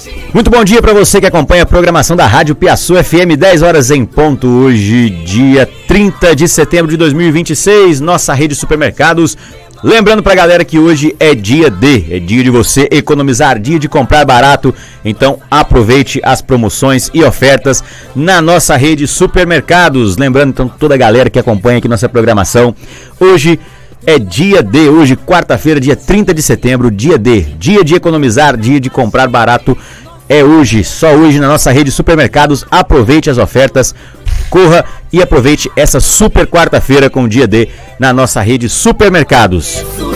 Muito bom dia para você que acompanha a programação da Rádio Piaçu FM, 10 horas em ponto, hoje, dia 30 de setembro de 2026, nossa rede de supermercados. Lembrando pra galera que hoje é dia de você economizar, dia de comprar barato, então aproveite as promoções e ofertas na nossa rede supermercados. Lembrando então toda a galera que acompanha aqui nossa programação, hoje é hoje quarta-feira, dia 30 de setembro, dia de economizar, dia de comprar barato, é hoje, só hoje na nossa rede supermercados. Aproveite as ofertas, corra e aproveite essa super quarta-feira com o dia D na nossa rede supermercados.